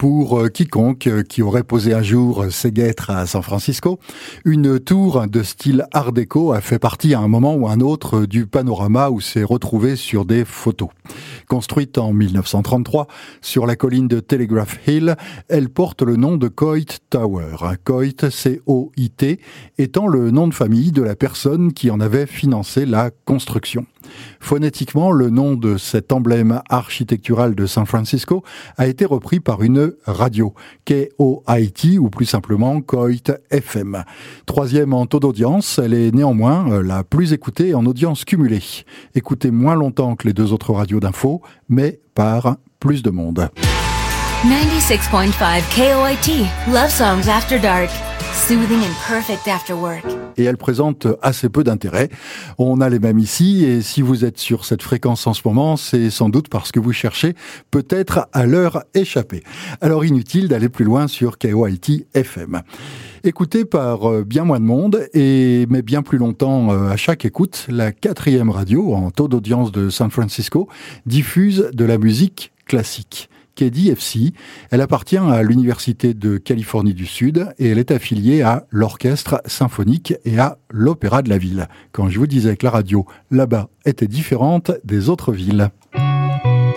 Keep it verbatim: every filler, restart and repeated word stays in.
pour quiconque qui aurait posé un jour ses guêtres à San Francisco. Une tour de style art déco a fait partie à un moment ou un autre du panorama où s'est retrouvé sur des photos. Construite en mille neuf cent trente-trois sur la colline de Telegraph Hill, elle porte le nom de Coit Tower. Coit, C O I T, étant le nom de famille de la personne qui en avait financé la construction. Phonétiquement, le nom de cet emblème architectural de San Francisco a été repris par une radio, K O I T ou plus simplement Coit F M. Troisième en taux d'audience, elle est néanmoins la plus écoutée en audience cumulée. Écoutée moins longtemps que les deux autres radios d'info, mais par plus de monde. ninety-six point five K O I T, Love Songs After Dark. Soothing and perfect after work. Et elle présente assez peu d'intérêt. On a les mêmes ici, et si vous êtes sur cette fréquence en ce moment, c'est sans doute parce que vous cherchez peut-être à leur échapper. Alors inutile d'aller plus loin sur K O I T F M. Écoutée par bien moins de monde, et mais bien plus longtemps à chaque écoute, la quatrième radio en taux d'audience de San Francisco diffuse de la musique classique. K D F C, elle appartient à l'Université de Californie du Sud et elle est affiliée à l'Orchestre Symphonique et à l'Opéra de la Ville. Quand je vous disais que la radio là-bas était différente des autres villes.